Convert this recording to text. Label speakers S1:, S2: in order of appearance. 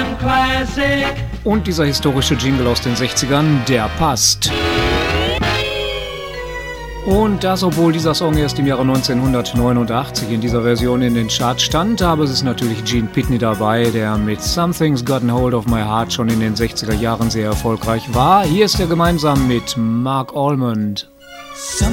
S1: Rhythm Classic.
S2: Und dieser historische Jingle aus den 60ern, der passt. Und das, obwohl dieser Song erst im Jahre 1989 in dieser Version in den Charts stand, aber es ist natürlich Gene Pitney dabei, der mit Something's Gotten Hold of My Heart schon in den 60er Jahren sehr erfolgreich war. Hier ist er gemeinsam mit Mark Almond.